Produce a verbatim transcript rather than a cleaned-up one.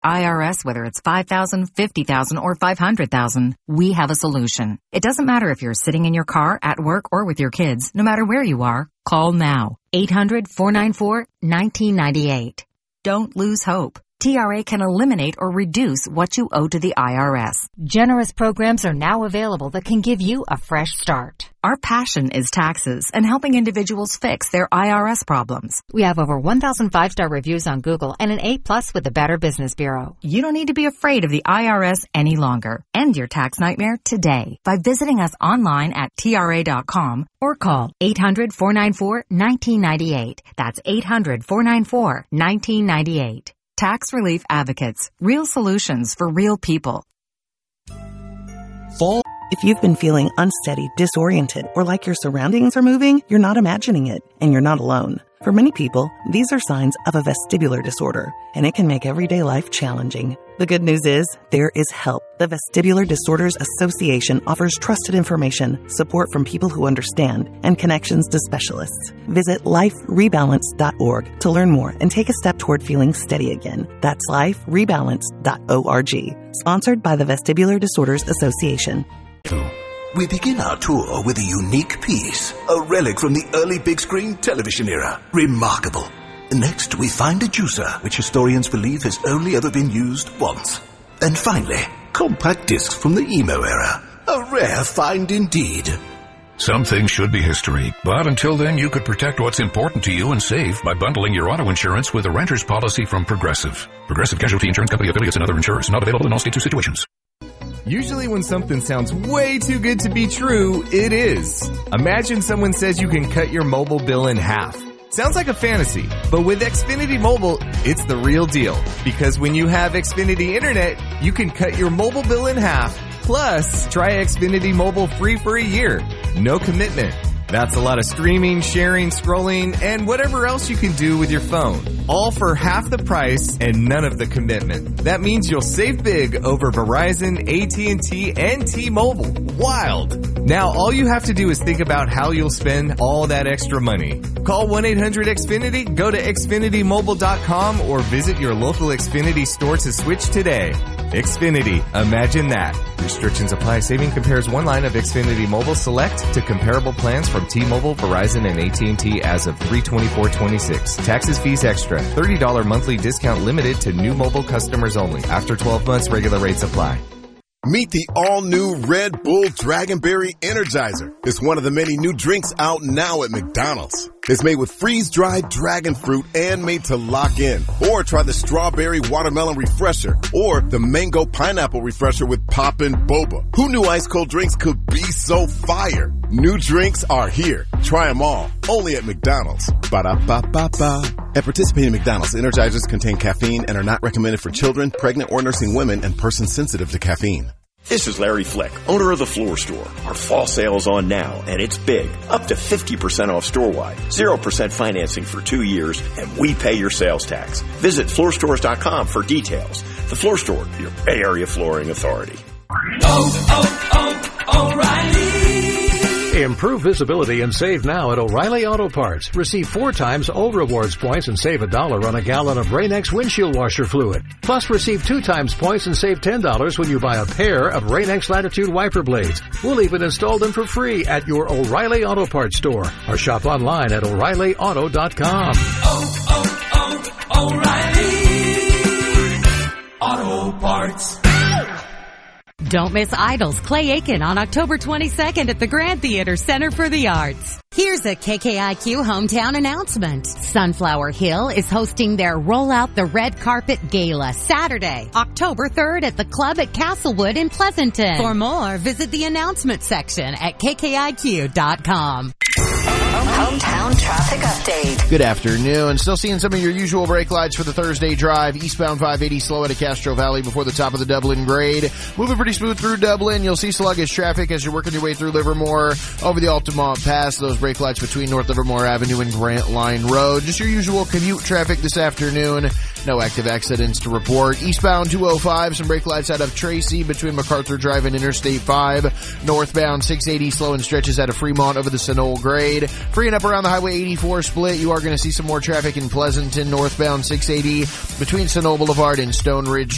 I R S, whether it's five thousand dollars, fifty thousand dollars, or five hundred thousand dollars, we have a solution. It doesn't matter if you're sitting in your car, at work, or with your kids. No matter where you are, call now. eight hundred, four nine four, one nine nine eight. Don't lose hope. T R A can eliminate or reduce what you owe to the I R S. Generous programs are now available that can give you a fresh start. Our passion is taxes and helping individuals fix their I R S problems. We have over one thousand five-star reviews on Google and an A plus with the Better Business Bureau. You don't need to be afraid of the I R S any longer. End your tax nightmare today by visiting us online at T R A dot com or call eight hundred, four nine four, one nine nine eight. That's eight hundred, four nine four, one nine nine eight. Tax Relief Advocates. Real solutions for real people. Fall. If you've been feeling unsteady, disoriented, or like your surroundings are moving, you're not imagining it, and you're not alone. For many people, these are signs of a vestibular disorder, and it can make everyday life challenging. The good news is, there is help. The Vestibular Disorders Association offers trusted information, support from people who understand, and connections to specialists. Visit life rebalance dot org to learn more and take a step toward feeling steady again. That's life rebalance dot org. Sponsored by the Vestibular Disorders Association. We begin our tour with a unique piece, a relic from the early big screen television era. Remarkable. Next, we find a juicer, which historians believe has only ever been used once. And finally, compact discs from the emo era. A rare find indeed. Some things should be history, but until then you could protect what's important to you and save by bundling your auto insurance with a renter's policy from Progressive. Progressive Casualty Insurance Company affiliates and other insurers. Not available in all states or situations. Usually when something sounds way too good to be true, it is. Imagine someone says you can cut your mobile bill in half. Sounds like a fantasy, but with Xfinity Mobile, it's the real deal. Because when you have Xfinity Internet, you can cut your mobile bill in half. Plus, try Xfinity Mobile free for a year. No commitment. That's a lot of streaming, sharing, scrolling, and whatever else you can do with your phone. All for half the price and none of the commitment. That means you'll save big over Verizon, A T and T, and T-Mobile. Wild! Now all you have to do is think about how you'll spend all that extra money. Call one eight hundred X Finity, go to Xfinity Mobile dot com, or visit your local Xfinity store to switch today. Xfinity. Imagine that. Restrictions apply. Saving compares one line of Xfinity Mobile Select to comparable plans from T-Mobile, Verizon, and A T and T as of three twenty-four twenty-six. Taxes, fees extra. thirty dollars monthly discount limited to new mobile customers only. After twelve months, regular rates apply. Meet the all-new Red Bull Dragonberry Energizer. It's one of the many new drinks out now at McDonald's. It's made with freeze-dried dragon fruit and made to lock in. Or try the Strawberry Watermelon Refresher or the Mango Pineapple Refresher with Poppin' Boba. Who knew ice-cold drinks could be so fire? New drinks are here. Try them all. Only at McDonald's. Ba-da-ba-ba-ba. At participating McDonald's, Energizers contain caffeine and are not recommended for children, pregnant or nursing women, and persons sensitive to caffeine. This is Larry Fleck, owner of The Floor Store. Our fall sale is on now, and it's big. Up to fifty percent off store-wide, zero percent financing for two years, and we pay your sales tax. Visit floor stores dot com for details. The Floor Store, your Bay Area flooring authority. Oh, oh, oh, O'Reilly! Improve visibility and save now at O'Reilly Auto Parts. Receive four times old rewards points and save a dollar on a gallon of Rain-X windshield washer fluid. Plus, receive two times points and save ten dollars when you buy a pair of Rain-X Latitude wiper blades. We'll even install them for free at your O'Reilly Auto Parts store or shop online at O'Reilly Auto dot com. Oh, oh, oh, O'Reilly Auto Parts. Don't miss Idol's Clay Aiken on October twenty-second at the Grand Theater Center for the Arts. Here's a K K I Q hometown announcement. Sunflower Hill is hosting their Roll Out the Red Carpet Gala Saturday, October third at the club at Castlewood in Pleasanton. For more, visit the announcement section at K K I Q dot com. Hometown traffic update. Good afternoon. Still seeing some of your usual brake lights for the Thursday drive. Eastbound five eighty slow into Castro Valley before the top of the Dublin grade. Moving pretty smooth through Dublin. You'll see sluggish traffic as you're working your way through Livermore over the Altamont Pass. Those brake lights between North Livermore Avenue and Grant Line Road. Just your usual commute traffic this afternoon. No active accidents to report. Eastbound two oh five, some brake lights out of Tracy between MacArthur Drive and Interstate five. Northbound six eighty slow and stretches out of Fremont over the Sunol grade. Freeing up around the Highway eighty-four split, you are going to see some more traffic in Pleasanton. Northbound six eighty between Sunol Boulevard and Stone Ridge